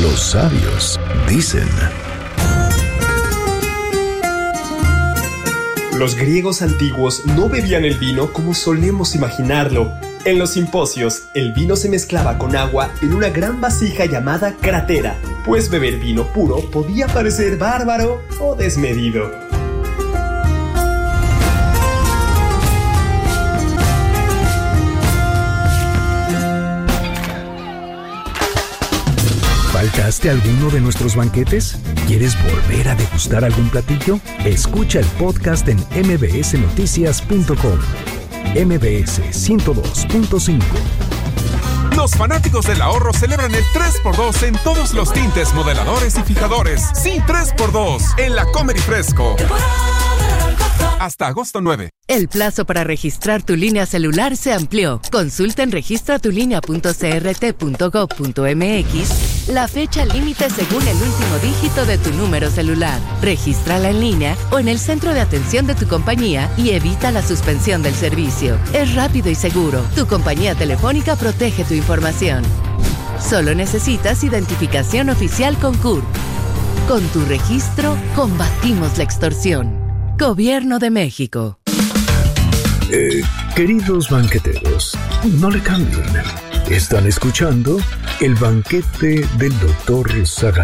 Los sabios dicen. Los griegos antiguos no bebían el vino como solemos imaginarlo. En los simposios, el vino se mezclaba con agua en una gran vasija llamada crátera, pues beber vino puro podía parecer bárbaro o desmedido. ¿Faltaste a alguno de nuestros banquetes? ¿Quieres volver a degustar algún platillo? Escucha el podcast en mbsnoticias.com. MBS 102.5. Los fanáticos del ahorro celebran el 3x2 en todos los tintes, modeladores y fijadores. Sí, 3x2 en la Comer y Fresco. Hasta agosto 9. El plazo para registrar tu línea celular se amplió. Consulta en registratulinea.crt.gov.mx la fecha límite según el último dígito de tu número celular. Regístrala en línea o en el centro de atención de tu compañía y evita la suspensión del servicio. Es rápido y seguro. Tu compañía telefónica protege tu información. Solo necesitas identificación oficial con CURP. Con tu registro, combatimos la extorsión. Gobierno de México. Queridos banqueteros, no le cambien. Están escuchando El Banquete del Dr. Zagal.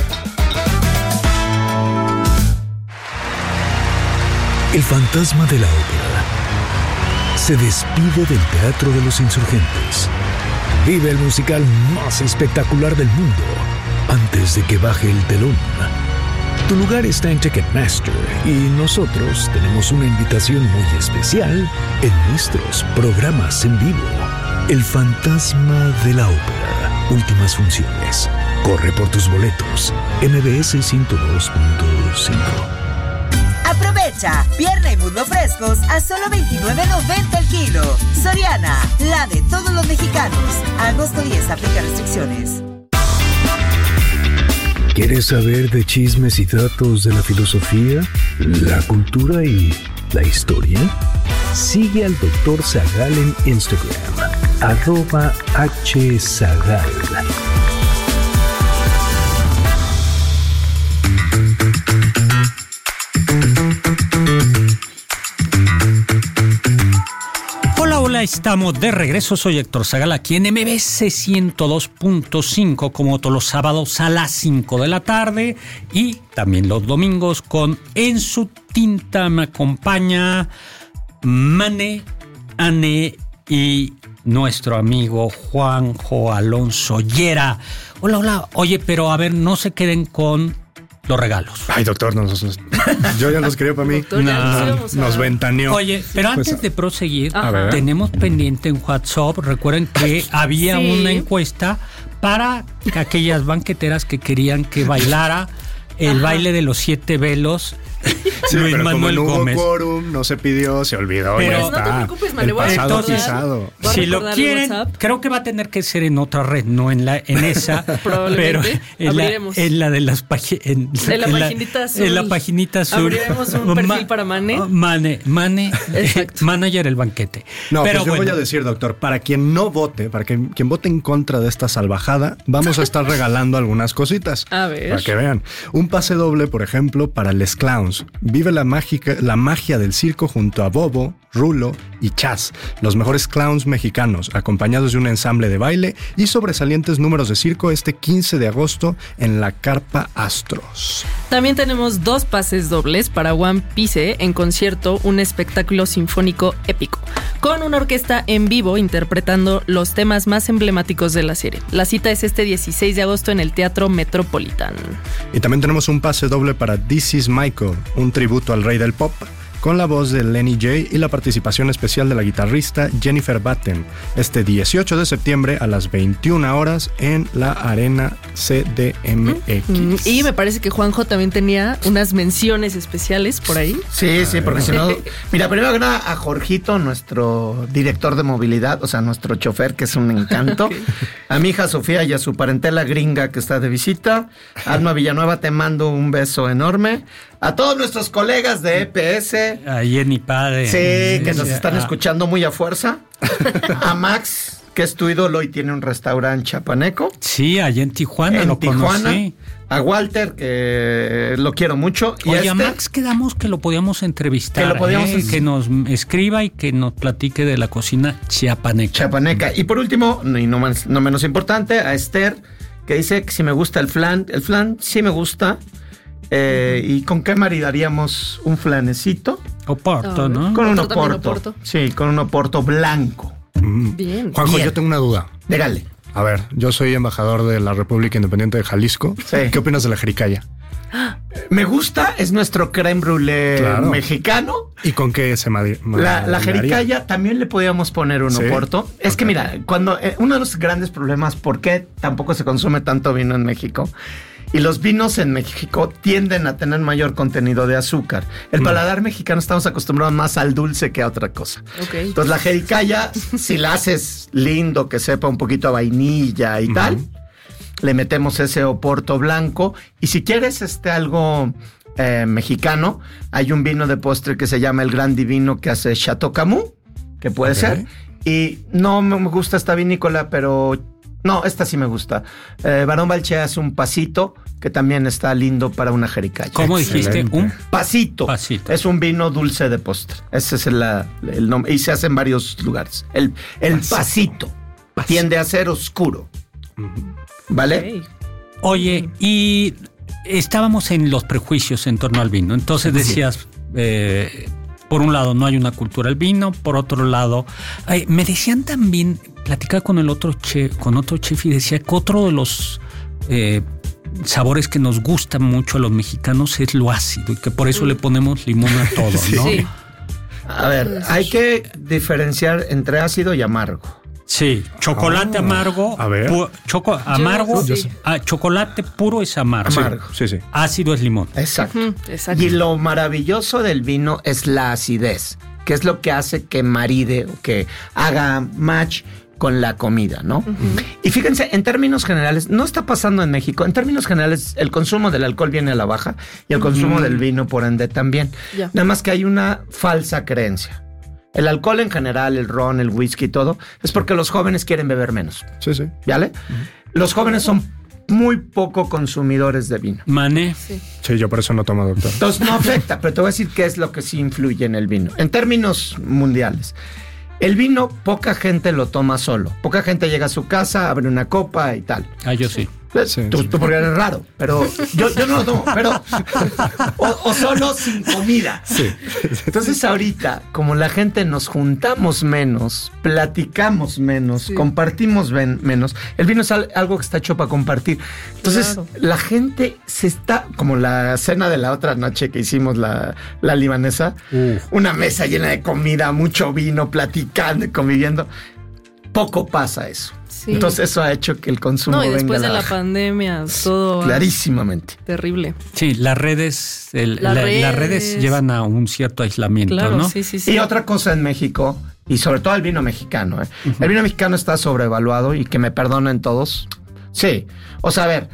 El fantasma de la ópera se despide del Teatro de los Insurgentes. Vive el musical más espectacular del mundo antes de que baje el telón. Tu lugar está en Ticketmaster y nosotros tenemos una invitación muy especial en nuestros programas en vivo. El fantasma de la ópera. Últimas funciones. Corre por tus boletos. MBS 102.5. Aprovecha, pierna y muslo frescos a solo $29.90 el kilo. Soriana, la de todos los mexicanos. Agosto 10, aplica restricciones. ¿Quieres saber de chismes y datos de la filosofía, la cultura y la historia? Sigue al Dr. Zagal en Instagram, @hzagal. Hola, estamos de regreso. Soy Héctor Zagal aquí en MBS 102.5, como todos los sábados a las 5 de la tarde y también los domingos con En su tinta. Me acompaña Mane, Ane y nuestro amigo Juanjo Alonso Llera. Hola. Oye, pero a ver, no se queden con los regalos. Ay, doctor, yo ya los quería para mí. Nos ventaneó. Oye, pero antes de proseguir, tenemos pendiente en WhatsApp. Recuerden que había una encuesta para aquellas banqueteras que querían que bailara el baile de los 7 velos. Sí, Luis pero Manuel como no hubo Gómez. Quórum, no se pidió, se olvidó, pero ya está. No te preocupes, Mane, el pasado pisado. Si lo quieren, creo que va a tener que ser en otra red, no en esa. Probablemente. Pero en la de las en la paginita azul. Abriremos un perfil para Mane. Mane, manager el banquete. No, pero yo voy a decir, doctor, para quien no vote, para quien vote en contra de esta salvajada, vamos a estar regalando algunas cositas. A ver. Para que vean. Un pase doble, por ejemplo, para Les Clowns. Vive la magia del circo junto a Bobo, Rulo y Chas, los mejores clowns mexicanos, acompañados de un ensamble de baile y sobresalientes números de circo este 15 de agosto en la Carpa Astros. También tenemos 2 pases dobles para One Piece en concierto, un espectáculo sinfónico épico, con una orquesta en vivo interpretando los temas más emblemáticos de la serie. La cita es este 16 de agosto en el Teatro Metropolitan. Y también tenemos un pase doble para This Is Michael, un tributo al rey del pop, con la voz de Lenny J y la participación especial de la guitarrista Jennifer Batten, este 18 de septiembre a las 21 horas en la Arena CDMX. Y me parece que Juanjo también tenía unas menciones especiales por ahí. Sí, porque si no... Mira, primero que nada a Jorgito, nuestro director de movilidad, o sea, nuestro chofer, que es un encanto. Okay. A mi hija Sofía y a su parentela gringa que está de visita. Alma Villanueva, te mando un beso enorme. A todos nuestros colegas de EPS. A Jenny Padre. Sí, que nos están escuchando muy a fuerza. A Max, que es tu ídolo y tiene un restaurante chapaneco. Sí, allá en Tijuana En lo Tijuana. conocí. A Walter, que lo quiero mucho. Y Oye, a Max quedamos que lo podíamos entrevistar. Que lo podíamos que nos escriba y que nos platique de la cocina chiapaneca. Chapaneca. Y por último, y no menos importante, a Esther, que dice que si me gusta el flan. El flan sí me gusta. ¿Y con qué maridaríamos un flanecito? Oporto, ¿no? Con un Oporto, también oporto. oporto. Sí, con un oporto blanco. Bien. Juanjo, Bien. yo tengo una duda. Dégale. A ver, yo soy embajador de la República Independiente de Jalisco. Sí. ¿Qué opinas de la jericaya? Me gusta, es nuestro crème brûlée Claro. mexicano. ¿Y con qué se La jericaya también le podíamos poner un Sí. oporto. Es que mira, cuando uno de los grandes problemas, ¿por qué tampoco se consume tanto vino en México? Y los vinos en México tienden a tener mayor contenido de azúcar. El paladar mexicano estamos acostumbrados más al dulce que a otra cosa. Ok. Entonces la jericaya, si la haces lindo, que sepa un poquito a vainilla y tal, le metemos ese oporto blanco. Y si quieres algo mexicano, hay un vino de postre que se llama el Gran Divino que hace Chateau Camus, que puede ser. Y no me gusta esta vinícola, pero... No, esta sí me gusta. Barón Balché hace un pasito que también está lindo para una jericaya. ¿Cómo dijiste? Un Pasito. Pasito. Es un vino dulce de postre. Ese es el nombre. Y se hace en varios lugares. El pasito tiende a ser oscuro. ¿Vale? Ok. Oye, y estábamos en los prejuicios en torno al vino. Entonces decías, por un lado, no hay una cultura del vino. Por otro lado, me decían también, platicaba con otro chef y decía que otro de los sabores que nos gustan mucho a los mexicanos es lo ácido y que por eso le ponemos limón a todo, ¿no? Sí. A ver, hay que diferenciar entre ácido y amargo. Sí, chocolate amargo. A ver. Amargo. Yo sí. Chocolate puro es amargo. Amargo. Sí, sí. Ácido es limón. Exacto. Exacto. Y lo maravilloso del vino es la acidez, que es lo que hace que maride o que haga match con la comida, ¿no? Y fíjense, en términos generales, no está pasando en México, en términos generales el consumo del alcohol viene a la baja y el consumo del vino por ende también. Ya. Nada más que hay una falsa creencia. El alcohol en general, el ron, el whisky y todo, es porque los jóvenes quieren beber menos, Sí, sí. ¿vale? Los jóvenes son muy poco consumidores de vino. Mané. Sí, yo por eso no tomo, doctor. Entonces no afecta, pero te voy a decir qué es lo que sí influye en el vino. En términos mundiales, el vino poca gente lo toma solo. Poca gente llega a su casa, abre una copa y tal. Yo sí. Sí, Tú porque eres raro, pero yo no lo tomo, pero o solo sin comida. Sí. Entonces ahorita, como la gente nos juntamos menos, platicamos menos, compartimos menos, el vino es algo que está hecho para compartir. Entonces Claro. la gente se está, como la cena de la otra noche que hicimos la libanesa, una mesa llena de comida, mucho vino, platicando y conviviendo. Poco pasa eso. Sí. Entonces eso ha hecho que el consumo No, y venga después a de la baja. pandemia, todo Clarísimamente. terrible. Sí, las redes, Las las redes. redes llevan a un cierto aislamiento, Claro, ¿no? sí, sí, sí. Y otra cosa en México, y sobre todo el vino mexicano, el vino mexicano está sobrevaluado y que me perdonen todos. Sí, o sea, a ver,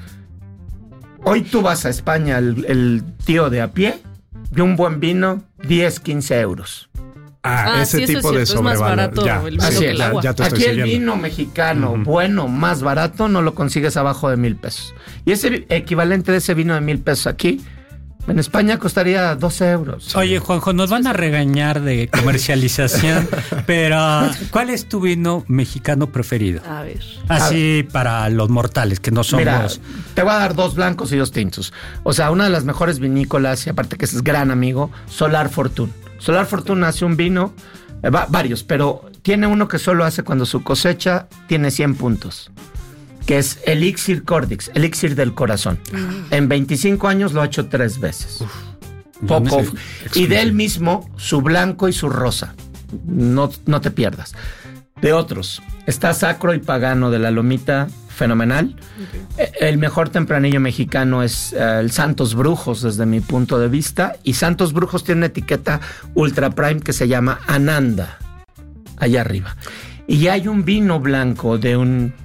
hoy tú vas a España, el tío de a pie, de un buen vino, 10, 15 euros. Ese sí, eso tipo es de cierto, es más sobrevalor. barato Ya, el vino Así que es, el agua. ya te estoy Aquí el siguiendo. vino mexicano bueno, más barato, no lo consigues abajo de 1,000 pesos. Y ese equivalente de ese vino de 1,000 pesos aquí, en España costaría 12 euros. Oye, Juanjo, nos van a regañar de comercialización, pero ¿cuál es tu vino mexicano preferido? A ver. Así para los mortales, que no somos... Mira, te voy a dar 2 blancos y 2 tintos. O sea, una de las mejores vinícolas, y aparte que es gran amigo, Solar Fortune. Solar Fortune hace un vino, varios, pero tiene uno que solo hace cuando su cosecha tiene 100 puntos, que es Elixir Cordix, Elixir del Corazón. En 25 años lo ha hecho 3 veces. Poco. Y de él mismo, su blanco y su rosa. No te pierdas. De otros, está Sacro y Pagano de la Lomita, fenomenal. El mejor tempranillo mexicano es el Santos Brujos, desde mi punto de vista. Y Santos Brujos tiene una etiqueta Ultra Prime que se llama Ananda, allá arriba. Y hay un vino blanco de un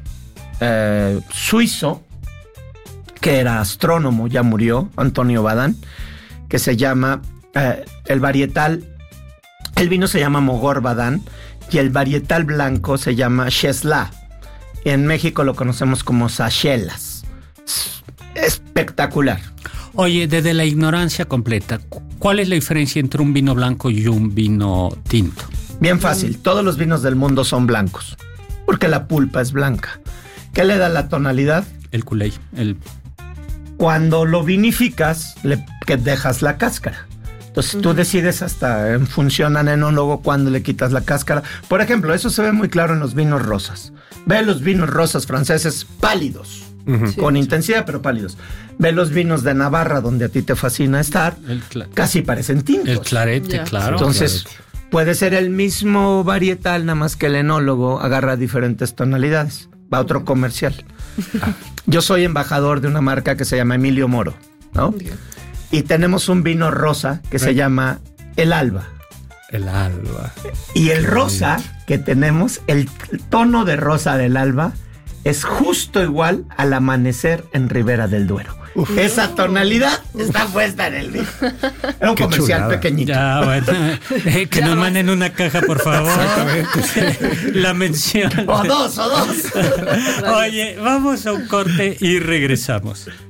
suizo que era astrónomo, ya murió, Antonio Badán, que se llama el varietal, el vino se llama Mogor Badán, y el varietal blanco se llama Cheslá. En México lo conocemos como Sachelas. Espectacular. Oye, desde la ignorancia completa, ¿cuál es la diferencia entre un vino blanco y un vino tinto? Bien fácil, todos los vinos del mundo son blancos, porque la pulpa es blanca. ¿Qué le da la tonalidad? El culé, Cuando lo vinificas, que dejas la cáscara. Entonces tú decides hasta en función al enólogo cuando le quitas la cáscara. Por ejemplo, eso se ve muy claro en los vinos rosas. Ve los vinos rosas franceses pálidos, con intensidad pero pálidos. Ve los vinos de Navarra, donde a ti te fascina estar, casi parecen tintos. El clarete, claro. Entonces puede ser el mismo varietal, nada más que el enólogo agarra diferentes tonalidades. Va a otro comercial. Yo soy embajador de una marca que se llama Emilio Moro, ¿no? Y tenemos un vino rosa que se llama El Alba. El Alba. Y el rosa que tenemos, el tono de rosa del Alba, es justo igual al amanecer en Ribera del Duero. Esa tonalidad está puesta en el vino. Era un comercial chulada. Pequeñito. Ya, bueno. Que nos manden una caja, por favor. Exactamente. La mención. O dos. Oye, vamos a un corte y regresamos.